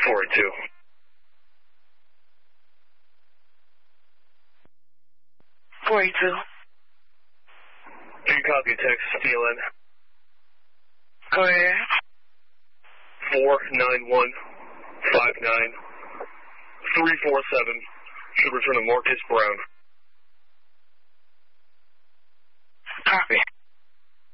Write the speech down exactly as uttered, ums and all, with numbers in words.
four eight two. four eight two. Do you copy text C L N? Go ahead. four nine one five nine three four seven. Should return to Marcus Brown. Copy.